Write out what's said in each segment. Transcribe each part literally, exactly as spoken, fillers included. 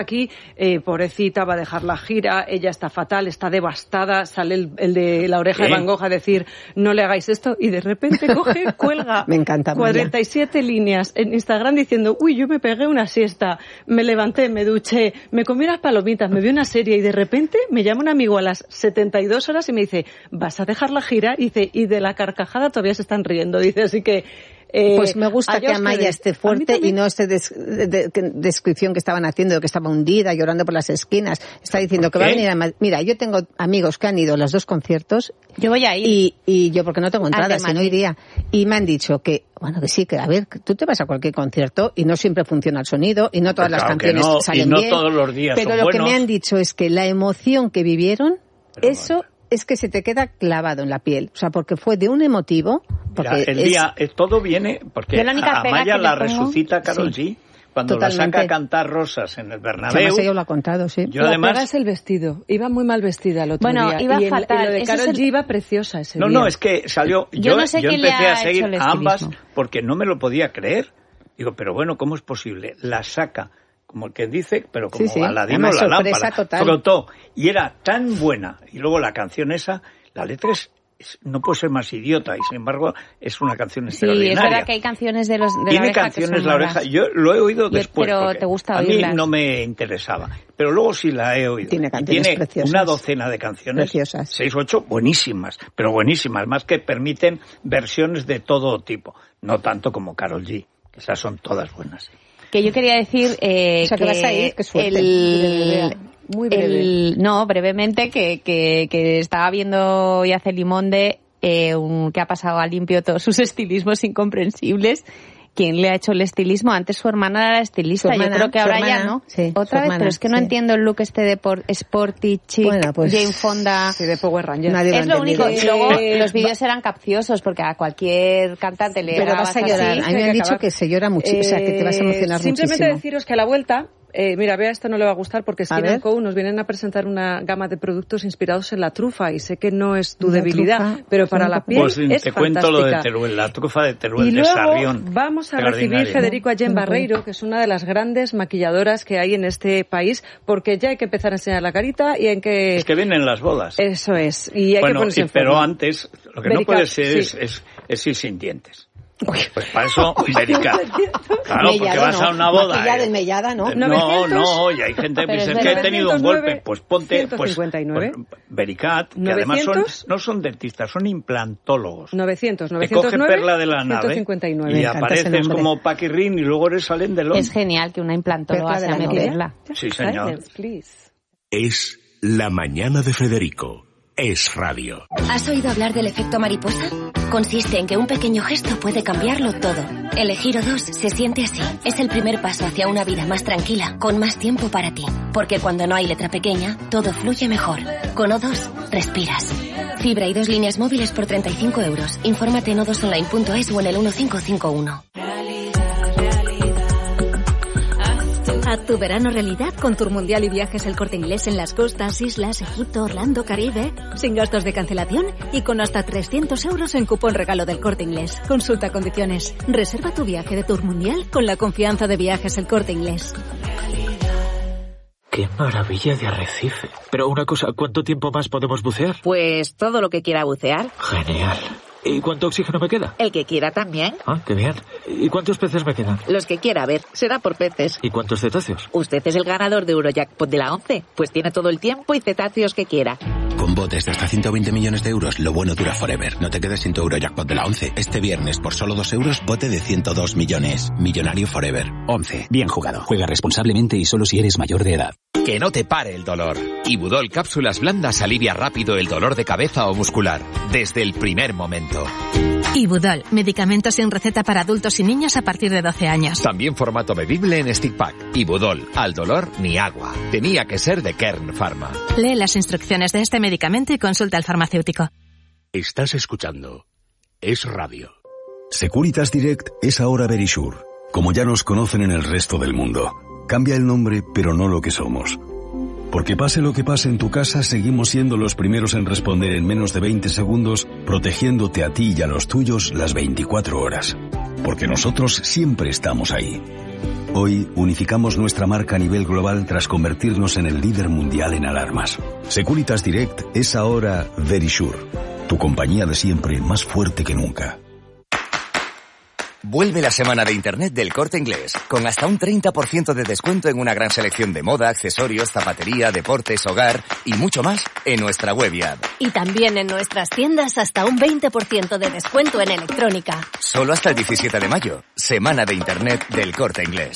Aquí, eh, pobrecita, va a dejar la gira, ella está fatal, está devastada, sale el, el de la oreja ¿Eh? de Van Gogh a decir, no le hagáis esto, y de repente coge, cuelga me encanta, cuarenta y siete líneas en Instagram diciendo, uy, yo me pegué una siesta, me levanté, me duché, me comí unas palomitas, me vi una serie, y de repente me llama un amigo a las setenta y dos horas y me dice, ¿vas a dejar la gira? Y dice, y de la carcajada todavía se están riendo, dice, así que... Eh, pues me gusta que Amaya esté fuerte y no esta des, de, de, de, descripción que estaban haciendo, de que estaba hundida, llorando por las esquinas. Está diciendo que va a venir a Madrid. Mira, yo tengo amigos que han ido a los dos conciertos. Yo voy a ir. Y, y yo, porque no tengo entradas, si no iría. Y me han dicho que, bueno, que sí, que a ver, tú te vas a cualquier concierto y no siempre funciona el sonido y no todas pues las claro canciones no, salen y no bien. Todos los días pero son lo buenos. que me han dicho es que la emoción que vivieron, Pero eso... Bueno. Es que se te queda clavado en la piel, o sea, porque fue de un emotivo. Porque Mira, el es... día, todo viene, porque Amaya la resucita Karol sí, G, cuando Totalmente. la saca a cantar Rosas en el Bernabéu. Además ella lo ha contado, sí. Yo la además es el vestido, iba muy mal vestida el otro bueno, día. Iba y fatal. En, en lo de Karol G el... iba preciosa ese no, día. No, no, es que salió, yo, yo, no sé yo quién empecé le ha a seguir hecho el a ambas porque no me lo podía creer. Digo, pero bueno, ¿cómo es posible? La saca, como el que dice, pero como sí, sí. Aladino la lámpara, total. Frotó, y era tan buena. Y luego la canción esa... La letra es, es, no puede ser más idiota y sin embargo es una canción extraordinaria. Sí, es verdad que hay canciones de los de Tiene la oreja canciones que son la oreja. Yo lo he oído después. Pero te gusta a oírlas. mí no me interesaba, pero luego sí la he oído. Tiene canciones tiene preciosas. Una docena de canciones, preciosas. seis, ocho, buenísimas, pero buenísimas, más que permiten versiones de todo tipo, no tanto como Karol G, que esas son todas buenas. Que yo quería decir eh, o sea, que, que vas a ir, qué suerte. El... Muy breve. El, no, brevemente, que, que, que estaba viendo Yace-Limonde, eh, un, que ha pasado a limpio todos sus estilismos incomprensibles. ¿Quién le ha hecho el estilismo? Antes su hermana era estilista, hermana, yo creo que ahora hermana, ya no. Sí, Otra vez, hermana, pero es que no sí. entiendo el look este de por, sporty, chic, bueno, pues, Jane Fonda. Sí, de Power Rangers. Nadie es lo lo único. Y luego eh, los vídeos eran capciosos, porque a cualquier cantante le Pero vas a llorar. así. A mí me han dicho que se llora muchísimo, eh, o sea, que te vas a emocionar simplemente muchísimo. Simplemente deciros que a la vuelta... Eh, mira, Bea, esto no le va a gustar porque Skin and Co nos vienen a presentar una gama de productos inspirados en la trufa y sé que no es tu la debilidad, trufa, pero para la piel pues, es te fantástica. Cuento lo de Teruel, la trufa de Teruel y de luego Sarrión. Vamos a recibir, Federico, a Jen Barreiro, que es una de las grandes maquilladoras que hay en este país, porque ya hay que empezar a enseñar la carita y hay que... Es que vienen las bodas. Eso es, y hay bueno, que ponerse y, en pero forma. antes, lo que Vericat, no puede ser sí. es, es, es ir sin dientes. Pues para eso, Vericat. Claro, porque mellado, vas no. a una boda. Maquillada eh. en mellada, ¿no? No, no, y hay gente que dice que he tenido un golpe. Pues ponte, pues, pues Vericat, que además son, no son dentistas, son implantólogos. novecientos, Te coge perla de la nave ciento cincuenta y nueve. y apareces como Paquirrín y luego eres Alain Delon. Es genial que una implantóloga sea meterla. Sí, señor. Es La Mañana de Federico. Es radio. ¿Has oído hablar del efecto mariposa? Consiste en que un pequeño gesto puede cambiarlo todo. Elegir O dos se siente así. Es el primer paso hacia una vida más tranquila, con más tiempo para ti. Porque cuando no hay letra pequeña, todo fluye mejor. Con O dos, respiras. Fibra y dos líneas móviles por treinta y cinco euros. Infórmate en o dos online punto es o en el uno cinco cinco uno. Haz tu verano realidad con Tour Mundial y Viajes El Corte Inglés en las costas, islas, Egipto, Orlando, Caribe, sin gastos de cancelación y con hasta trescientos euros en cupón regalo del Corte Inglés. Consulta condiciones. Reserva tu viaje de Tour Mundial con la confianza de Viajes El Corte Inglés. ¡Qué maravilla de arrecife! Pero una cosa, ¿cuánto tiempo más podemos bucear? Pues todo lo que quiera bucear. Genial. ¿Y cuánto oxígeno me queda? El que quiera también. Ah, qué bien. ¿Y cuántos peces me quedan? Los que quiera, a ver, será por peces. ¿Y cuántos cetáceos? Usted es el ganador de Eurojackpot de la once, pues tiene todo el tiempo y cetáceos que quiera. Con botes de hasta ciento veinte millones de euros, lo bueno dura forever. No te quedes sin tu Eurojackpot de la once. Este viernes, por solo dos euros, bote de ciento dos millones. Millonario forever. once. Bien jugado. Juega responsablemente y solo si eres mayor de edad. Que no te pare el dolor. Ibudol Cápsulas Blandas alivia rápido el dolor de cabeza o muscular, desde el primer momento. Ibudol, medicamento sin receta para adultos y niños a partir de doce años. También formato bebible en stick pack. Ibudol, al dolor ni agua. Tenía que ser de Kern Pharma. Lee las instrucciones de este medicamento y consulta al farmacéutico. Estás escuchando Es Radio. Securitas Direct es ahora Verisure, como ya nos conocen en el resto del mundo. Cambia el nombre, pero no lo que somos. Porque pase lo que pase en tu casa, seguimos siendo los primeros en responder en menos de veinte segundos, protegiéndote a ti y a los tuyos las veinticuatro horas. Porque nosotros siempre estamos ahí. Hoy unificamos nuestra marca a nivel global tras convertirnos en el líder mundial en alarmas. Securitas Direct es ahora Verisure, tu compañía de siempre más fuerte que nunca. Vuelve la semana de Internet del Corte Inglés, con hasta un treinta por ciento de descuento en una gran selección de moda, accesorios, zapatería, deportes, hogar y mucho más en nuestra web y app. Y también en nuestras tiendas hasta un veinte por ciento de descuento en electrónica. Solo hasta el diecisiete de mayo, semana de Internet del Corte Inglés.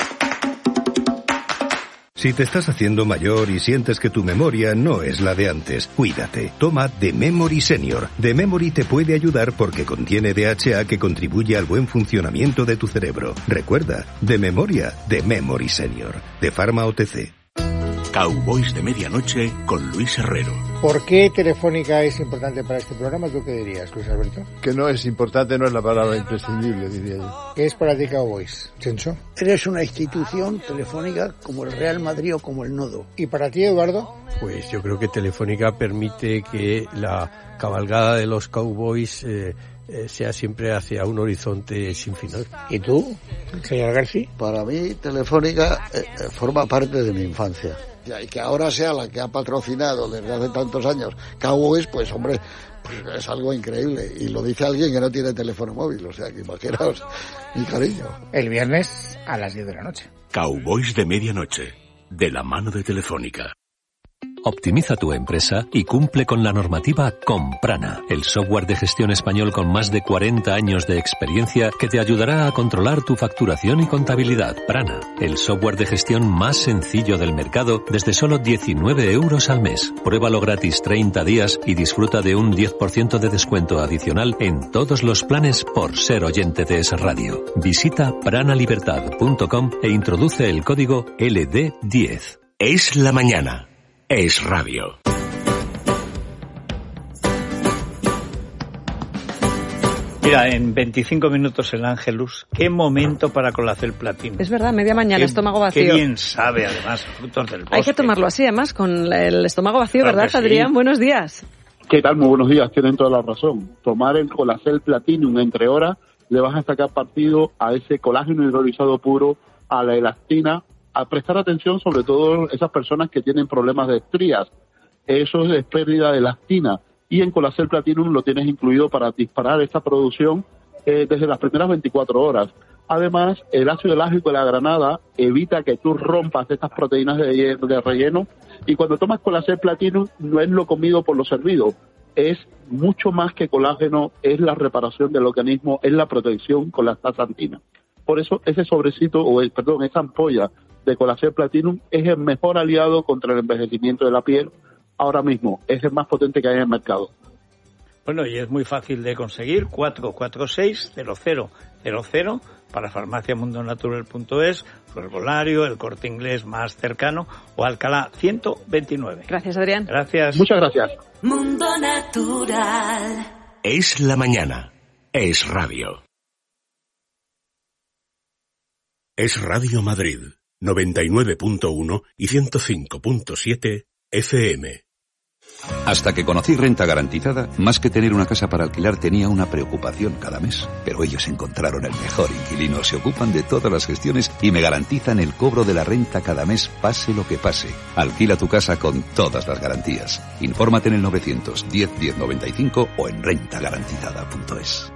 Si te estás haciendo mayor y sientes que tu memoria no es la de antes, cuídate. Toma The Memory Senior. The Memory te puede ayudar porque contiene D H A que contribuye al buen funcionamiento de tu cerebro. Recuerda, de memoria, The Memory Senior. De Pharma O T C. Cowboys de Medianoche con Luis Herrero. ¿Por qué Telefónica es importante para este programa? ¿Tú qué dirías, Luis Alberto? Que no es importante, no es la palabra imprescindible, diría yo. ¿Qué es para ti Cowboys, Chencho? Eres una institución telefónica como el Real Madrid o como el Nodo. ¿Y para ti, Eduardo? Pues yo creo que Telefónica permite que la cabalgada de los Cowboys eh, eh, sea siempre hacia un horizonte sin final. ¿Y tú, señor García? Para mí, Telefónica eh, forma parte de mi infancia. Y que ahora sea la que ha patrocinado desde hace tantos años Cowboys, pues hombre, pues es algo increíble. Y lo dice alguien que no tiene teléfono móvil, o sea que imaginaos mi cariño. El viernes a las diez de la noche. Cowboys de Medianoche, de la mano de Telefónica. Optimiza tu empresa y cumple con la normativa con Prana, el software de gestión español con más de cuarenta años de experiencia que te ayudará a controlar tu facturación y contabilidad. Prana, el software de gestión más sencillo del mercado desde solo diecinueve euros al mes. Pruébalo gratis treinta días y disfruta de un diez por ciento de descuento adicional en todos los planes por ser oyente de Es Radio. Visita pranalibertad punto com e introduce el código L D diez. Es la mañana. Es Radio. Mira, en veinticinco minutos el Ángelus, qué momento para Colacel Platino. Es verdad, media mañana, qué, estómago vacío. Qué bien sabe, además, frutos del bosque. Hay que tomarlo así, además, con el estómago vacío, claro, ¿verdad, Adrián? Sí. Buenos días. ¿Qué tal? Muy buenos días, tienen toda la razón. Tomar el Colacel Platinum entre horas, le vas a sacar partido a ese colágeno hidrolizado puro, a la elastina, a prestar atención sobre todo esas personas que tienen problemas de estrías. Eso es pérdida de elastina. Y en Colacel Platinum lo tienes incluido para disparar esta producción eh, desde las primeras veinticuatro horas. Además, el ácido elágico de la granada evita que tú rompas estas proteínas de, de relleno. Y cuando tomas Colacel Platinum no es lo comido por lo servido. Es mucho más que colágeno, es la reparación del organismo, es la protección con la astaxantina. Por eso ese sobrecito, o el, perdón, esa ampolla de Colacel Platinum es el mejor aliado contra el envejecimiento de la piel ahora mismo, es el más potente que hay en el mercado. Bueno, y es muy fácil de conseguir, cuatro cuatro seis cero cero cero cero para farmacia mundo natural punto es, su herbolario, el Corte Inglés más cercano o Alcalá ciento veintinueve. Gracias, Adrián. Gracias. Muchas gracias. Mundo Natural. Es la mañana. Es Radio. Es Radio Madrid. noventa y nueve punto uno y ciento cinco punto siete F M. Hasta que conocí Renta Garantizada, más que tener una casa para alquilar tenía una preocupación cada mes. Pero ellos encontraron el mejor inquilino, se ocupan de todas las gestiones y me garantizan el cobro de la renta cada mes, pase lo que pase. Alquila tu casa con todas las garantías. Infórmate en el novecientos diez diez noventa y cinco o en renta garantizada punto es.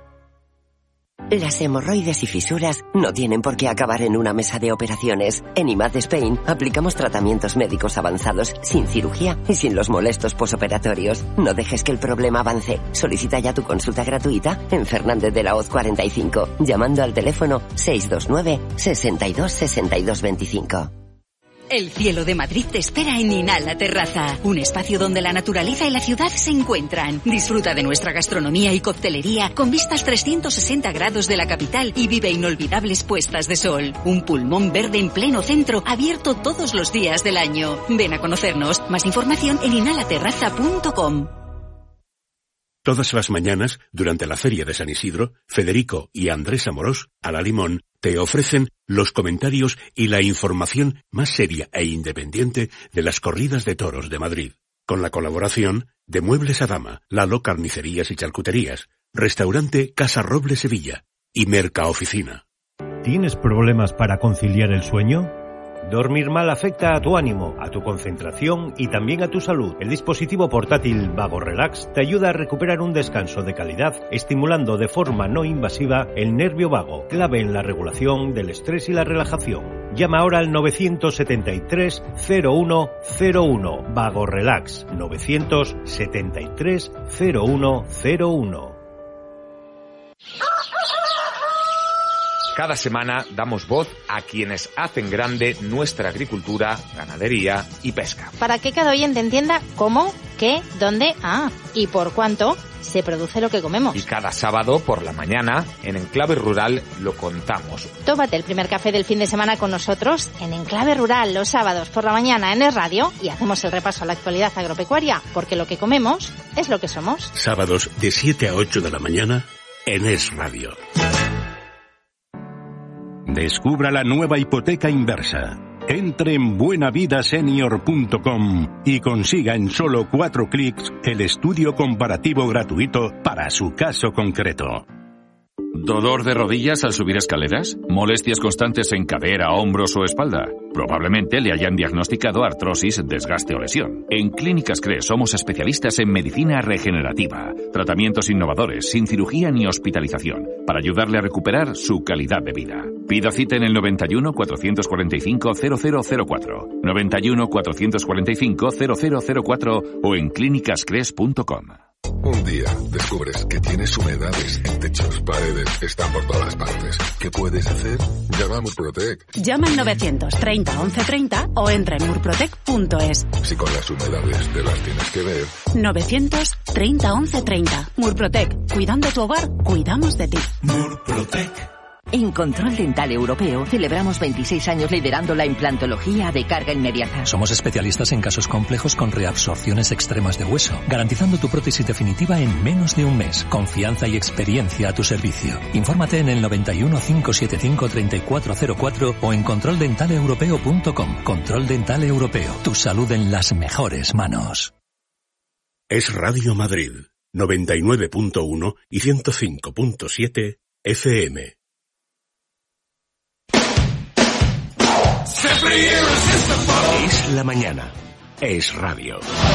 Las hemorroides y fisuras no tienen por qué acabar en una mesa de operaciones. En I M A D Spain aplicamos tratamientos médicos avanzados, sin cirugía y sin los molestos posoperatorios. No dejes que el problema avance. Solicita ya tu consulta gratuita en Fernández de la Hoz cuarenta y cinco, llamando al teléfono seis dos nueve, sesenta y dos, sesenta y dos veinticinco. El cielo de Madrid te espera en Inhala Terraza, un espacio donde la naturaleza y la ciudad se encuentran. Disfruta de nuestra gastronomía y coctelería con vistas trescientos sesenta grados de la capital y vive inolvidables puestas de sol. Un pulmón verde en pleno centro, abierto todos los días del año. Ven a conocernos. Más información en inhala terraza punto com. Todas las mañanas, durante la Feria de San Isidro, Federico y Andrés Amorós, a la Limón, te ofrecen los comentarios y la información más seria e independiente de las corridas de toros de Madrid. Con la colaboración de Muebles Adama, Lalo Carnicerías y Charcuterías, Restaurante Casa Roble Sevilla y Mercaoficina. ¿Tienes problemas para conciliar el sueño? Dormir mal afecta a tu ánimo, a tu concentración y también a tu salud. El dispositivo portátil Vago Relax te ayuda a recuperar un descanso de calidad, estimulando de forma no invasiva el nervio vago, clave en la regulación del estrés y la relajación. Llama ahora al nueve siete tres, cero uno cero uno. Vago Relax, nueve siete tres, cero uno cero uno. Cada semana damos voz a quienes hacen grande nuestra agricultura, ganadería y pesca. Para que cada oyente entienda cómo, qué, dónde, ah, y por cuánto se produce lo que comemos. Y cada sábado por la mañana, en Enclave Rural, lo contamos. Tómate el primer café del fin de semana con nosotros en Enclave Rural los sábados por la mañana en Es Radio y hacemos el repaso a la actualidad agropecuaria, porque lo que comemos es lo que somos. Sábados de siete a ocho de la mañana en Es Radio. Descubra la nueva hipoteca inversa. Entre en buenavidasenior punto com y consiga en solo cuatro clics el estudio comparativo gratuito para su caso concreto. ¿Dolor de rodillas al subir escaleras? ¿Molestias constantes en cadera, hombros o espalda? Probablemente le hayan diagnosticado artrosis, desgaste o lesión. En Clínicas C R E somos especialistas en medicina regenerativa, tratamientos innovadores, sin cirugía ni hospitalización, para ayudarle a recuperar su calidad de vida. Pida cita en el noventa y uno, cuatrocientos cuarenta y cinco, cero cero cero cuatro, noventa y uno, cuatrocientos cuarenta y cinco, cero cero cero cuatro o en clínicas cres punto com. Un día descubres que tienes humedades en techos, paredes, están por todas partes. ¿Qué puedes hacer? Llama a Murprotec. Llama al novecientos treinta once treinta o entra en murprotec punto es. Si con las humedades te las tienes que ver. novecientos treinta once treinta. Murprotec. Cuidando tu hogar, cuidamos de ti. Murprotec. En Control Dental Europeo celebramos veintiséis años liderando la implantología de carga inmediata. Somos especialistas en casos complejos con reabsorciones extremas de hueso, garantizando tu prótesis definitiva en menos de un mes. Confianza y experiencia a tu servicio. Infórmate en el noventa y uno, cinco setenta y cinco, treinta y cuatro cero cuatro o en control dental europeo punto com. Control Dental Europeo. Tu salud en las mejores manos. Es Radio Madrid, noventa y nueve punto uno y ciento cinco punto siete F M. Es la mañana. Es radio.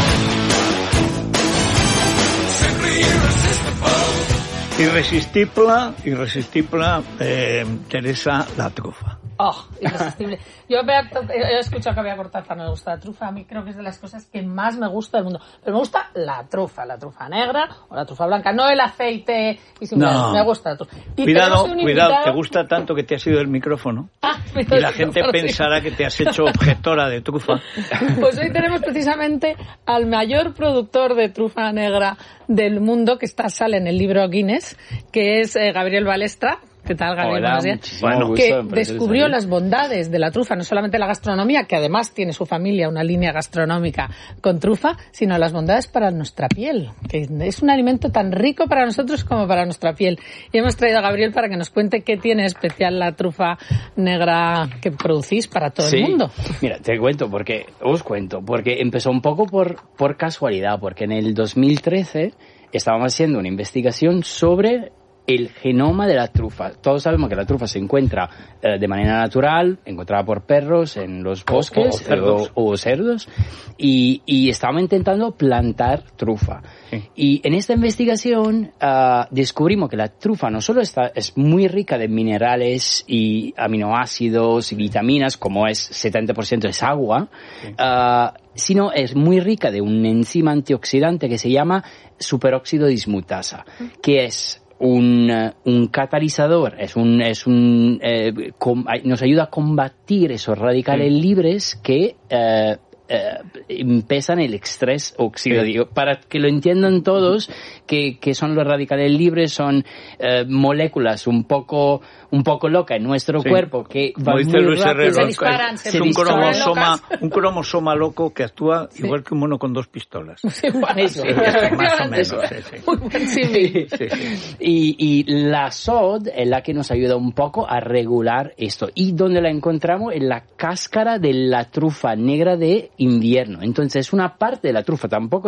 Irresistible, irresistible, eh, Teresa, la trufa. Oh, irresistible. Yo he escuchado que había cortázar, no me gusta la trufa. A mí creo que es de las cosas que más me gusta del mundo. Pero me gusta la trufa, la trufa negra o la trufa blanca, no el aceite. Y sin no. Me gusta la trufa. Y cuidado, cuidado, invitado... te gusta tanto que te has ido el micrófono. Ah, y la gente pensará que te has hecho objetora de trufa. Pues hoy tenemos precisamente al mayor productor de trufa negra del mundo, que está sale en el libro Guinness, que es eh, Gabriel Balestra. ¿Qué tal, Gabriel? Hola, bueno, que descubrió las bondades de la trufa, no solamente la gastronomía, que además tiene su familia una línea gastronómica con trufa, sino las bondades para nuestra piel, que es un alimento tan rico para nosotros como para nuestra piel. Y hemos traído a Gabriel para que nos cuente qué tiene especial la trufa negra que producís para todo sí. el mundo. Mira, te cuento, porque os cuento, porque empezó un poco por, por casualidad, porque en el dos mil trece estábamos haciendo una investigación sobre el genoma de la trufa. Todos sabemos que la trufa se encuentra eh, de manera natural, encontrada por perros en los bosques o, o cerdos, o, o cerdos y, y estábamos intentando plantar trufa. Sí. Y en esta investigación uh, descubrimos que la trufa no solo está, es muy rica de minerales y aminoácidos y vitaminas, como es setenta por ciento es agua, sí. uh, sino es muy rica de un enzima antioxidante que se llama superóxido dismutasa, que es Un, un catalizador, es un, es un, eh, com, nos ayuda a combatir esos radicales sí. libres que eh, eh, empiezan el estrés oxidativo. Sí. Para que lo entiendan todos, que, que son los radicales libres, son eh, moléculas un poco, un poco locas en nuestro sí. cuerpo que van muy Luis rápido, Herrero, se disparan, se se es un cromosoma, locas. un cromosoma loco que actúa sí. igual que un mono con dos pistolas. Sí, bueno, eso, sí, eso, más o menos. Sí, sí. Muy buen símil. Sí, sí. Y, y la S O D es la que nos ayuda un poco a regular esto. Y donde la encontramos en la cáscara de la trufa negra de invierno. Entonces es una parte de la trufa, tampoco es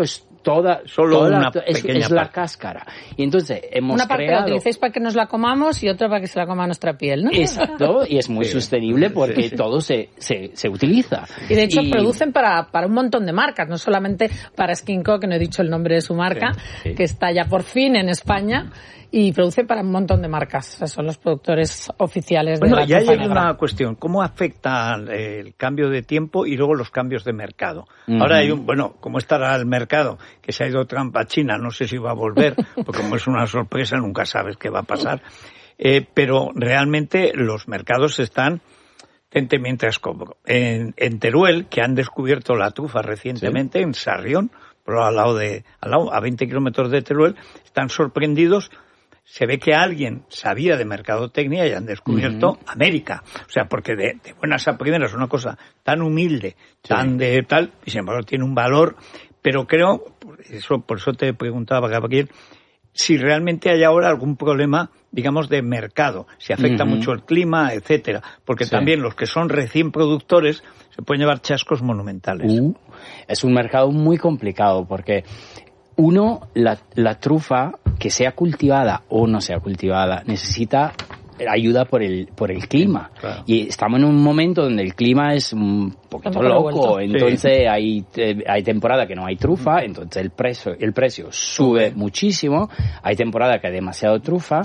toda, solo toda una la, es, pequeña es la cáscara. Y entonces hemos una parte creado... la utilicéis para que nos la comamos y otra para que se la coma nuestra piel, ¿no? Exacto, y es muy sí, sostenible porque sí, sí. todo se, se, se utiliza. Y de hecho y... producen para, para un montón de marcas, no solamente para SkinCo, que no he dicho el nombre de su marca, sí, sí. que está ya por fin en España, y produce para un montón de marcas. O sea, son los productores oficiales de bueno, la trufa trufa negra. negra. Una cuestión, ¿cómo afecta el cambio de tiempo y luego los cambios de mercado? Uh-huh. Ahora hay un, bueno, ¿cómo estará el mercado? Que se ha ido Trump a China, no sé si va a volver, porque como es una sorpresa, nunca sabes qué va a pasar. Eh, pero realmente los mercados están... Mientras en, en Teruel, que han descubierto la trufa recientemente, ¿sí? en Sarrión, pero al lado de, al lado, a veinte kilómetros de Teruel, están sorprendidos. Se ve que alguien sabía de mercadotecnia y han descubierto uh-huh. América. O sea, porque de, de buenas a primeras es una cosa tan humilde, sí. tan de tal, y sin embargo tiene un valor. Pero creo, eso, por eso te preguntaba, Gabriel, si realmente hay ahora algún problema, digamos, de mercado, si afecta uh-huh. mucho el clima, etcétera, porque sí. también los que son recién productores se pueden llevar chascos monumentales. Uh, es un mercado muy complicado porque uno, la, la trufa, que sea cultivada o no sea cultivada, necesita ayuda por el por el clima. Claro. Y estamos en un momento donde el clima es un poquito loco, entonces sí. hay hay temporada que no hay trufa, entonces el precio el precio sube muchísimo, hay temporada que hay demasiado trufa.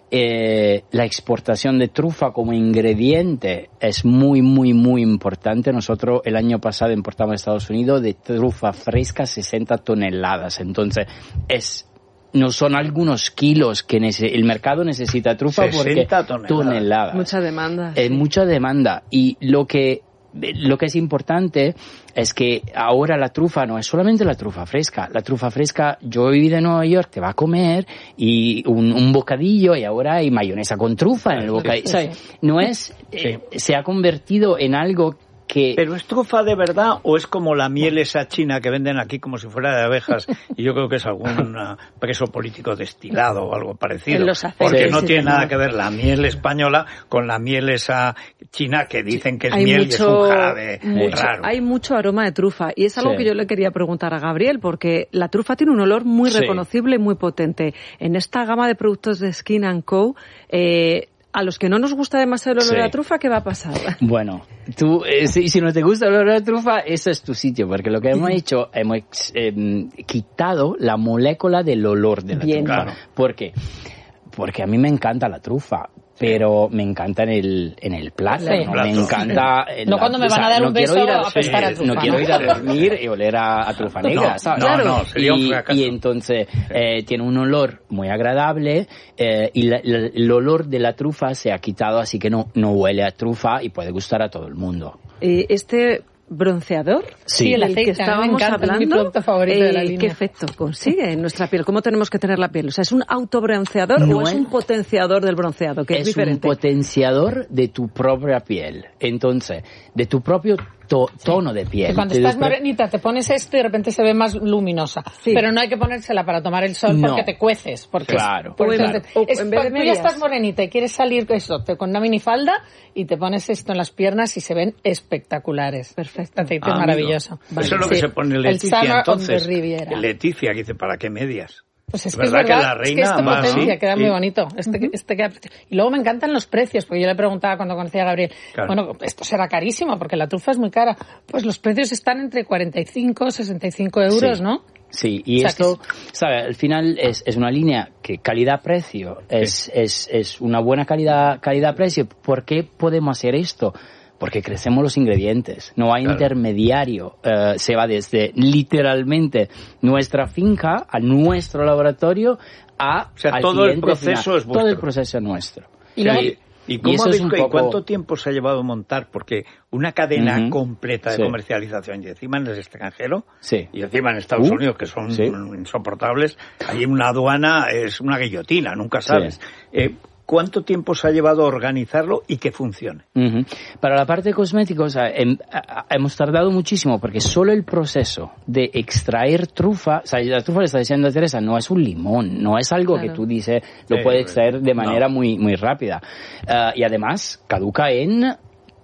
Eh, la exportación de trufa como ingrediente es muy, muy, muy importante. Nosotros el año pasado importamos a Estados Unidos de trufa fresca sesenta toneladas. Entonces, es no son algunos kilos que nece- el mercado necesita trufa porque toneladas. toneladas. Mucha demanda. Es sí. mucha demanda. Y lo que Lo que es importante es que ahora la trufa no es solamente la trufa fresca. La trufa fresca, yo he vivido en Nueva York, te va a comer y un, un bocadillo y ahora hay mayonesa con trufa en el bocadillo. Sí, sí. O sea, no es, sí. eh, se ha convertido en algo que... ¿Pero es trufa de verdad o es como la miel esa china que venden aquí como si fuera de abejas? Y yo creo que es algún preso político destilado o algo parecido. Porque sí, no sí, tiene sí, nada sí. que ver la miel española con la miel esa china que dicen que es hay miel mucho, y es un jarabe mucho, raro. Hay mucho aroma de trufa y es algo sí. que yo le quería preguntar a Gabriel porque la trufa tiene un olor muy sí. reconocible y muy potente. En esta gama de productos de Skin and Co., eh, a los que no nos gusta demasiado el olor sí. a la trufa, ¿qué va a pasar? Bueno, tú, eh, si, si no te gusta el olor a la trufa, ese es tu sitio, porque lo que hemos hecho, hemos eh, quitado la molécula del olor de la Bien. trufa. Claro. ¿Por qué? Porque a mí me encanta la trufa, pero me encanta en el en el plato, sí. ¿no? Me encanta... No la, cuando me van a dar o sea, un beso no a, a pescar a trufa. No quiero ir a dormir y oler a, a trufa negra, no, ¿sabes? No, claro. no, sería un fracaso. Y, y entonces eh, tiene un olor muy agradable eh, y la, la, el olor de la trufa se ha quitado, así que no, no huele a trufa y puede gustar a todo el mundo. Eh, este... bronceador, sí, sí el aceite que estábamos hablando, es mi producto favorito eh, de la línea. ¿Qué efecto consigue en nuestra piel? ¿Cómo tenemos que tener la piel? O sea, ¿es un autobronceador no o es, es un potenciador del bronceado? Que es, es diferente. Un potenciador de tu propia piel. Entonces, de tu propio to- tono sí. de piel. Que cuando estás despre- morenita te pones esto y de repente se ve más luminosa. Sí. Pero no hay que ponérsela para tomar el sol no. porque te cueces. Porque claro. Porque claro. Es, en vez de tú ya estás morenita y quieres salir eso, te, con una minifalda y te pones esto en las piernas y se ven espectaculares. Perfecto. Este aceite ah, es maravilloso. Vale. Eso es lo que sí. se pone Leticia el entonces. Riviera. Leticia, que dice, ¿para qué medias? Pues es, es que es verdad, verdad que la reina es que esto más, potencia, ¿sí? queda sí. muy bonito. Este, uh-huh. este queda... Y luego me encantan los precios, porque yo le preguntaba cuando conocí a Gabriel, claro. bueno, esto será carísimo, porque la trufa es muy cara. Pues los precios están entre cuarenta y cinco, sesenta y cinco euros, sí. ¿no? Sí, y o sea, esto, es... ¿sabe? Al final es, es una línea que calidad-precio, es, sí. es, es una buena calidad, calidad-precio. ¿Por qué podemos hacer esto? Porque crecemos los ingredientes, no hay claro. intermediario, uh, se va desde literalmente nuestra finca a nuestro laboratorio a o sea, al todo el proceso final. es vuestro. Todo el proceso es nuestro. Y, luego, ¿Y, y, cómo y, habéis, poco... ¿y cuánto tiempo se ha llevado a montar? Porque una cadena uh-huh. completa de sí. comercialización y encima en el extranjero sí. y encima en Estados uh, Unidos, que son sí. insoportables, ahí una aduana es una guillotina, nunca sabes. Sí. Eh, ¿Cuánto tiempo se ha llevado a organizarlo y que funcione? Uh-huh. Para la parte de cosméticos o sea, hem, a, hemos tardado muchísimo porque solo el proceso de extraer trufa, o sea, la trufa le está diciendo a Teresa, no es un limón, no es algo claro. que tú dices, lo sí, puedes extraer de manera no. muy, muy rápida. Uh, y además, caduca en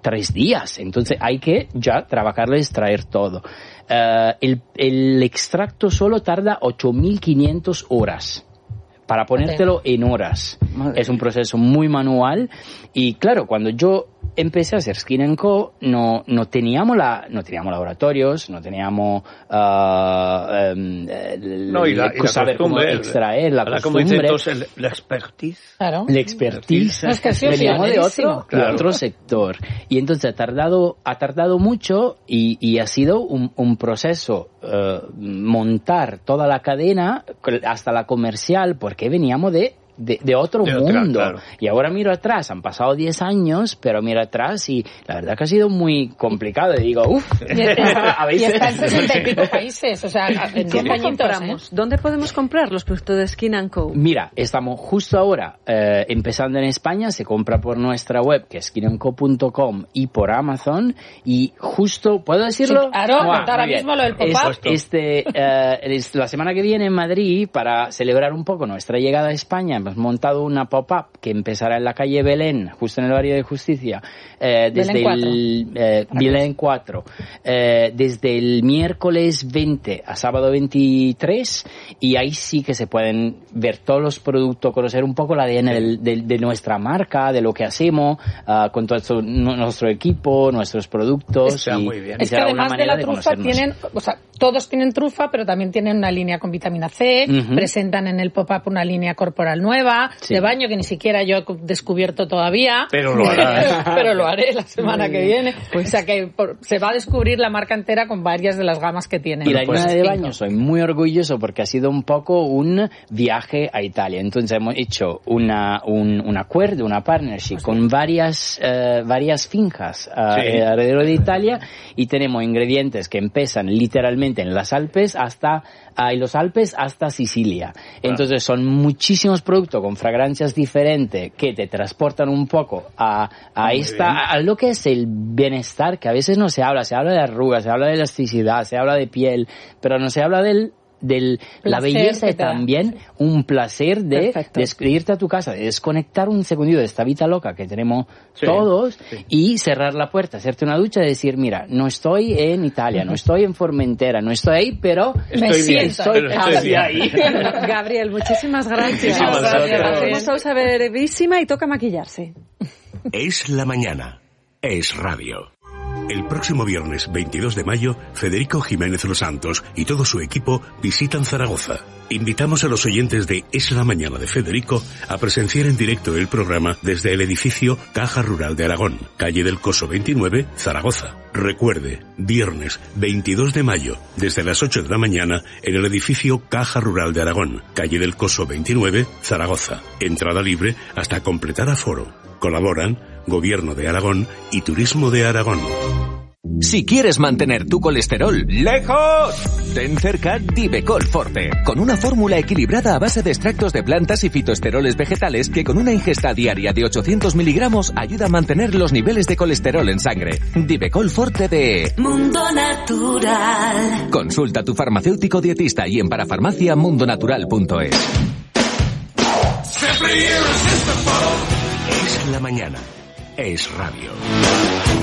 tres días. Entonces hay que ya trabajarlo y extraer todo. Uh, el, el extracto solo tarda ocho mil quinientas horas. Para ponértelo en horas. Madre. Es un proceso muy manual. Y claro, cuando yo empecé a hacer Skin and Co, no, no teníamos la, no teníamos laboratorios, no teníamos uh, um, no, y la, y la saber cómo extraer la, la costumbre. Entonces, la expertise. Claro. La expertise. No, es que sí, veníamos sí, de otro, claro. de otro sector. Y entonces ha tardado, ha tardado mucho y, y ha sido un, un proceso uh, montar toda la cadena hasta la comercial, porque veníamos de De, de otro de mundo. Otra, claro. Y ahora miro atrás, han pasado diez años, pero miro atrás y la verdad que ha sido muy complicado. Y digo, uff, y, está, y está en sesenta y pico países, o sea, en diez años compramos. ¿Eh? ¿Dónde podemos comprar los productos de Skin and Co? Mira, estamos justo ahora eh, empezando en España, se compra por nuestra web, que es skin and co punto com, y por Amazon, y justo, ¿puedo decirlo? Sí, claro, ah, ahora mismo lo del pop-up. Es, este, eh, es la semana que viene en Madrid, para celebrar un poco nuestra llegada a España, hemos montado una pop-up que empezará en la calle Belén, justo en el barrio de Justicia, eh, desde Belén el eh, Belén cuatro, eh, desde el miércoles veinte a sábado veintitrés, y ahí sí que se pueden ver todos los productos, conocer un poco el A D N del, de, de nuestra marca, de lo que hacemos, uh, con todo esto, nuestro equipo, nuestros productos. Está y, muy bien. Es que además de la trufa tienen, o sea, todos tienen trufa, pero también tienen una línea con vitamina C, uh-huh. presentan en el pop-up una línea corporal nueva, sí. de baño, que ni siquiera yo he descubierto todavía. Pero lo harás. Pero lo haré la semana que viene. Pues, o sea que por, se va a descubrir la marca entera con varias de las gamas que tienen. Y la línea de baño soy muy orgulloso porque ha sido un poco un viaje a Italia. Entonces hemos hecho una, un, un acuerdo, una partnership sí. con varias, uh, varias fincas uh, sí. alrededor de Italia, y tenemos ingredientes que empiezan literalmente en las Alpes hasta uh, en los Alpes hasta Sicilia. Claro. Entonces son muchísimos productos con fragancias diferentes que te transportan un poco a, a esta, a lo que es el bienestar, que a veces no se habla. Se habla de arrugas, se habla de elasticidad, se habla de piel, pero no se habla del del la belleza y también un placer de, de irte a tu casa, de desconectar un segundito de esta vida loca que tenemos sí, todos sí. y cerrar la puerta, hacerte una ducha y decir, mira, no estoy en Italia, no estoy en Formentera, no estoy ahí, pero me estoy siento bien, estoy, estoy ahí. Gabriel, muchísimas gracias. Muchísimas gracias. Hacemos pausa brevísima y toca maquillarse. Es la mañana. Es radio. El próximo viernes veintidós de mayo, Federico Jiménez Los Santos y todo su equipo visitan Zaragoza. Invitamos a los oyentes de Es la Mañana de Federico a presenciar en directo el programa desde el edificio Caja Rural de Aragón, calle del Coso veintinueve, Zaragoza. Recuerde, viernes veintidós de mayo, desde las ocho de la mañana, en el edificio Caja Rural de Aragón, calle del Coso veintinueve, Zaragoza. Entrada libre hasta completar aforo. Colaboran Gobierno de Aragón y Turismo de Aragón. Si quieres mantener tu colesterol lejos, ten cerca Divecol Forte, con una fórmula equilibrada a base de extractos de plantas y fitoesteroles vegetales que con una ingesta diaria de ochocientos miligramos ayuda a mantener los niveles de colesterol en sangre. Divecol Forte de Mundo Natural. Consulta a tu farmacéutico dietista y en parafarmacia mundonatural punto es. Es la mañana. Es radio.